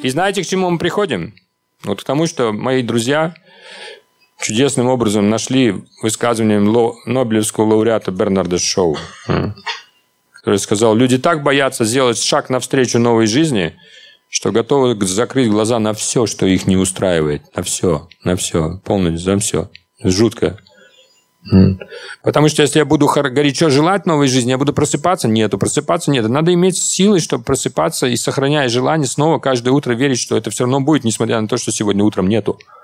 И знаете, к чему мы приходим? Вот к тому, что мои друзья чудесным образом нашли высказывание Нобелевского лауреата Бернарда Шоу, который сказал, люди так боятся сделать шаг навстречу новой жизни, что готовы закрыть глаза на все, что их не устраивает. На все, полностью, на все. Жутко. Потому что если я буду горячо желать новой жизни, я буду просыпаться? Нету. Просыпаться нет. Надо иметь силы, чтобы просыпаться и, сохраняя желание, снова каждое утро верить, что это все равно будет, несмотря на то, что сегодня утром нету.